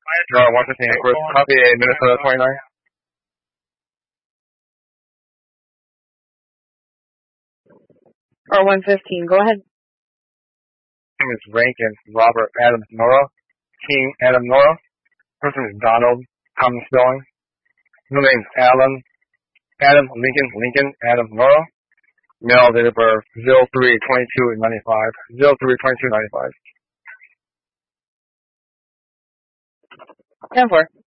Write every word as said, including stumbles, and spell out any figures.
No, one fifteen Acres. Copy a Minnesota twenty-nine. Or one fifteen, go ahead. Name is Rankin Robert Adam Nora. King Adam Nora. Person is Donald Thomas Spelling. Middle name is Alan Adam Lincoln Lincoln Adam Nora. Male date of birth zero three twenty-two ninety-five. zero three twenty-two ninety-five. ten four.